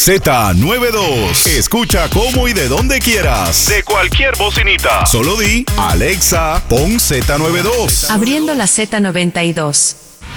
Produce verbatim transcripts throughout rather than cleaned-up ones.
Z noventa y dos. Escucha cómo y de donde quieras. De cualquier bocinita. Solo di, Alexa, pon Z noventa y dos. Abriendo la Z noventa y dos.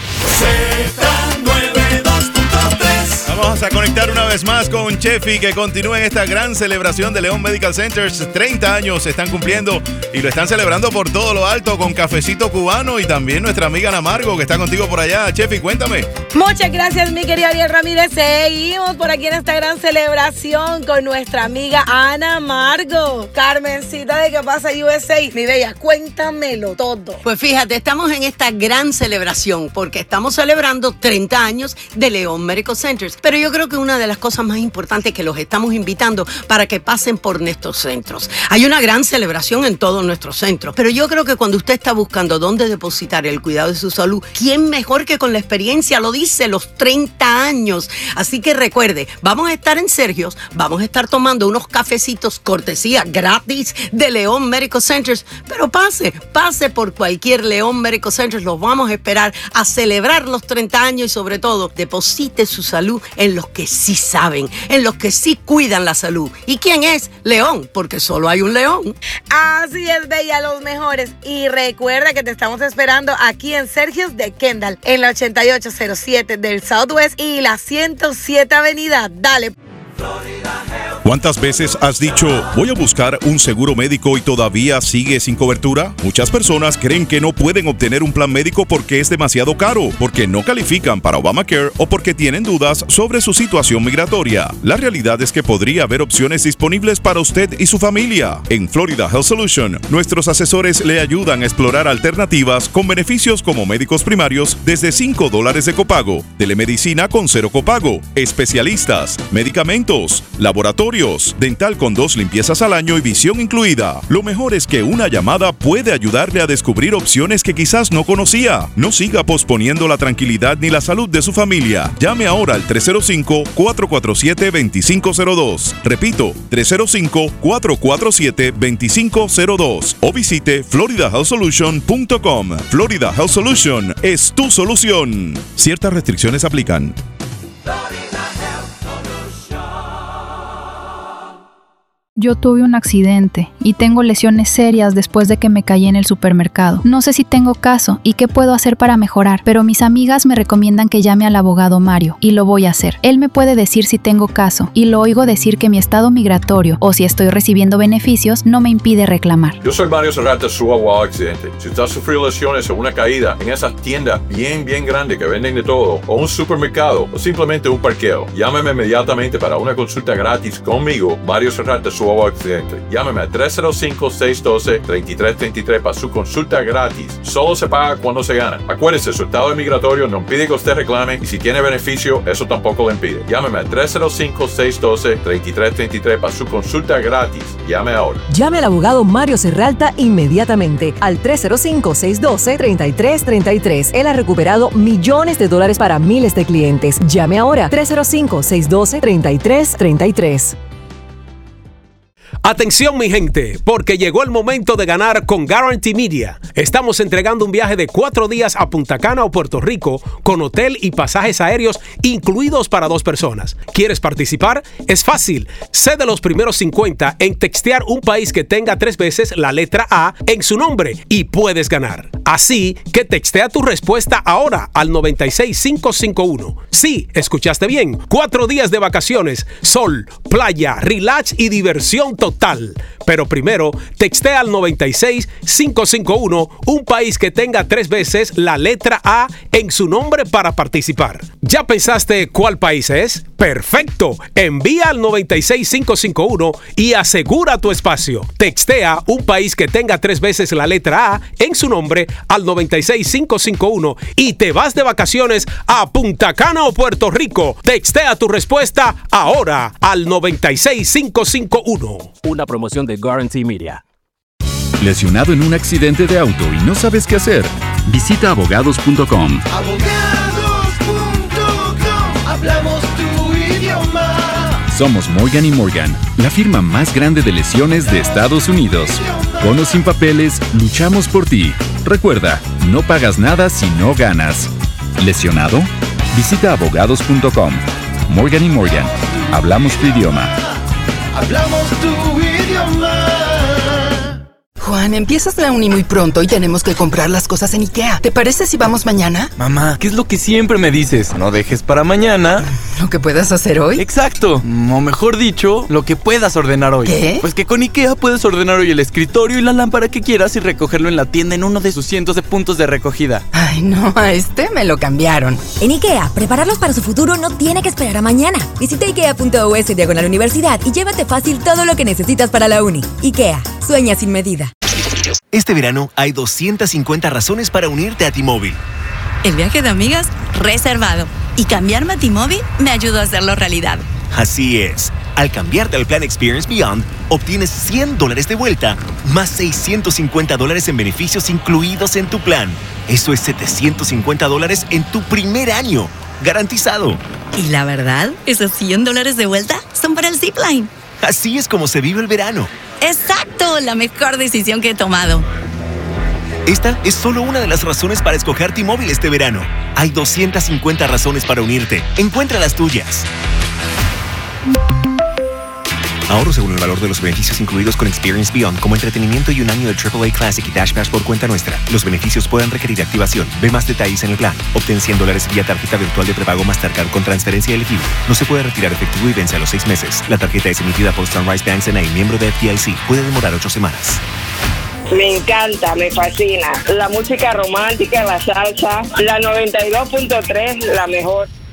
Z noventa y dos punto tres. Vamos a conectar una vez más con Chefi, que continúa en esta gran celebración de León Medical Centers. treinta años se están cumpliendo y lo están celebrando por todo lo alto con cafecito cubano, y también nuestra amiga Ana Margo, que está contigo por allá. Chefi, cuéntame. Muchas gracias, mi querida Ariel Ramírez. Seguimos por aquí en esta gran celebración con nuestra amiga Ana Margo. Carmencita de ¿Qué pasa U S A? Mi bella, cuéntamelo todo. Pues fíjate, estamos en esta gran celebración porque estamos celebrando treinta años de León Medical Centers. Pero yo creo que una de las cosas más importantes es que los estamos invitando para que pasen por nuestros centros. Hay una gran celebración en todos nuestros centros, pero yo creo que cuando usted está buscando dónde depositar el cuidado de su salud, ¿quién mejor que con la experiencia? Lo dice, los treinta años. Así que recuerde, vamos a estar en Sergios, vamos a estar tomando unos cafecitos cortesía gratis de León Medical Centers, pero pase, pase por cualquier León Medical Centers, los vamos a esperar a celebrar los treinta años y sobre todo, deposite su salud en los que sí saben, en los que sí cuidan la salud. ¿Y quién es? León, porque solo hay un León. Así es, bella, los mejores. Y recuerda que te estamos esperando aquí en Sergios de Kendall, en la ochenta y ocho cero siete del Southwest y la ciento siete Avenida. Dale. ¿Cuántas veces has dicho, voy a buscar un seguro médico y todavía sigue sin cobertura? Muchas personas creen que no pueden obtener un plan médico porque es demasiado caro, porque no califican para Obamacare o porque tienen dudas sobre su situación migratoria. La realidad es que podría haber opciones disponibles para usted y su familia. En Florida Health Solution, nuestros asesores le ayudan a explorar alternativas con beneficios como médicos primarios desde cinco dólares de copago, telemedicina con cero copago, especialistas, medicamentos, laboratorios, dental con dos limpiezas al año y visión incluida. Lo mejor es que una llamada puede ayudarle a descubrir opciones que quizás no conocía. No siga posponiendo la tranquilidad ni la salud de su familia. Llame ahora al tres cero cinco, cuatro cuatro siete, dos cinco cero dos. Repito, tres cero cinco, cuatro cuatro siete, dos cinco cero dos. O visite florida health solution punto com. Florida Health Solution es tu solución. Ciertas restricciones aplican. Yo tuve un accidente y tengo lesiones serias después de que me caí en el supermercado. No sé si tengo caso y qué puedo hacer para mejorar, pero mis amigas me recomiendan que llame al abogado Mario y lo voy a hacer. Él me puede decir si tengo caso y lo oigo decir que mi estado migratorio o si estoy recibiendo beneficios no me impide reclamar. Yo soy Mario Serrata, su abogado accidente. Si usted ha sufrido lesiones o una caída en esas tiendas bien, bien grandes que venden de todo, o un supermercado, o simplemente un parqueo, llámeme inmediatamente para una consulta gratis conmigo, Mario Serrata, su abogado accidente. Llámeme a tres cero cinco, seis uno dos, tres tres tres tres para su consulta gratis. Solo se paga cuando se gana. Acuérdese, su estado migratorio no impide que usted reclame y si tiene beneficio, eso tampoco le impide. Llámeme a tres cero cinco, seis uno dos, tres tres tres tres para su consulta gratis. Llame ahora. Llame al abogado Mario Serralta inmediatamente al tres cero cinco, seis uno dos, tres tres tres tres. Él ha recuperado millones de dólares para miles de clientes. Llame ahora tres cero cinco, seis uno dos, tres tres tres tres. Atención mi gente, porque llegó el momento de ganar con Guarantee Media. Estamos entregando un viaje de cuatro días a Punta Cana o Puerto Rico con hotel y pasajes aéreos incluidos para dos personas. ¿Quieres participar? Es fácil. Sé de los primeros cincuenta en textear un país que tenga tres veces la letra A en su nombre y puedes ganar. Así que textea tu respuesta ahora al noventa y seis cinco cinco uno. Sí, escuchaste bien. Cuatro días de vacaciones, sol, playa, relax y diversión total. Pero primero, textea al noventa y seis cinco cinco uno un país que tenga tres veces la letra A en su nombre para participar. ¿Ya pensaste cuál país es? ¡Perfecto! Envía al noventa y seis cinco cinco uno y asegura tu espacio. Textea un país que tenga tres veces la letra A en su nombre al noventa y seis cinco cinco uno y te vas de vacaciones a Punta Cana o Puerto Rico. Textea tu respuesta ahora al noventa y seis cinco cinco uno. Una promoción de Guarantee Media. ¿Lesionado en un accidente de auto y no sabes qué hacer? Visita abogados punto com. Abogados punto com. Hablamos tu idioma. Somos Morgan y Morgan, la firma más grande de lesiones de Estados Unidos. Con o sin papeles, luchamos por ti. Recuerda, no pagas nada si no ganas. ¿Lesionado? Visita abogados punto com. Morgan y Morgan. hablamos tu idioma. Hablamos tu idioma. Juan, empiezas la uni muy pronto y tenemos que comprar las cosas en IKEA. ¿Te parece si vamos mañana? Mamá, ¿qué es lo que siempre me dices? No dejes para mañana ¿Lo que puedas hacer hoy? Exacto, o mejor dicho, lo que puedas ordenar hoy. ¿Qué? Pues que con IKEA puedes ordenar hoy el escritorio y la lámpara que quieras y recogerlo en la tienda en uno de sus cientos de puntos de recogida. Ay, no, a este me lo cambiaron. En IKEA, prepararlos para su futuro no tiene que esperar a mañana. Visita ikea.us diagonal universidad y llévate fácil todo lo que necesitas para la uni. IKEA, sueña sin medida. Este verano hay doscientas cincuenta razones para unirte a T-Mobile. El viaje de amigas reservado. Y cambiarme a T-Mobile me ayudó a hacerlo realidad. Así es. Al cambiarte al plan Experience Beyond, obtienes cien dólares de vuelta, más seiscientos cincuenta dólares en beneficios incluidos en tu plan. Eso es setecientos cincuenta dólares en tu primer año. Garantizado. Y la verdad, esos cien dólares de vuelta son para el Zipline. Así es como se vive el verano. ¡Exacto! La mejor decisión que he tomado. Esta es solo una de las razones para escoger T-Mobile este verano. Hay doscientas cincuenta razones para unirte. Encuentra las tuyas. Ahorro según el valor de los beneficios incluidos con Experience Beyond, como entretenimiento y un año de triple A Classic y Dash Pass por cuenta nuestra. Los beneficios pueden requerir activación. Ve más detalles en el plan. Obtén cien dólares vía tarjeta virtual de prepago Mastercard con transferencia elegible. No se puede retirar efectivo y vence a los seis meses. La tarjeta es emitida por Sunrise Bank N A, miembro de F D I C. Puede demorar ocho semanas. Me encanta, me fascina. La música romántica, la salsa, la noventa y dos punto tres, la mejor.